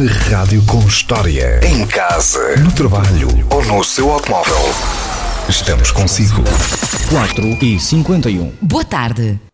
Uma rádio com história. Em casa, no trabalho ou no seu automóvel. Estamos consigo. 4h51. Boa tarde.